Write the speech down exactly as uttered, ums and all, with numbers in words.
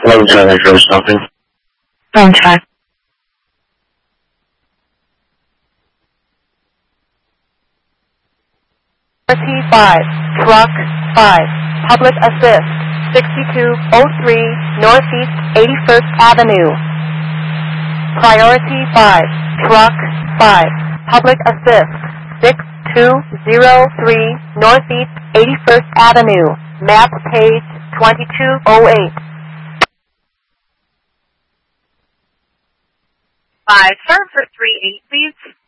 eleven seven for something. Phone check. Priority five, Truck five, Public Assist, sixty-two oh three Northeast eighty-first Avenue. Priority five, Truck five, Public Assist, six two zero three Northeast eighty-first Avenue, map page twenty-two oh eight. Five, serve for three eight, please.